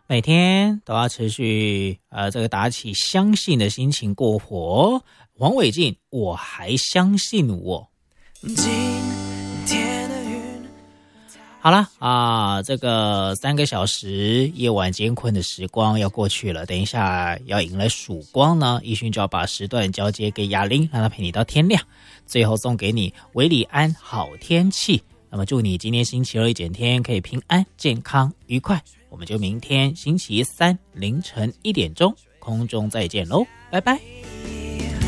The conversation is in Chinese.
每天都要持续这个打起相信的心情过活。黄伟晋，我还相信我。好了这个3个小时夜晚艰困的时光要过去了，等一下要迎来曙光呢，奕迅就要把时段交接给雅玲，让她陪你到天亮。最后送给你韦礼安好天气，那么祝你今天星期二一整天可以平安健康愉快，我们就明天星期三凌晨1点钟空中再见喽，拜拜。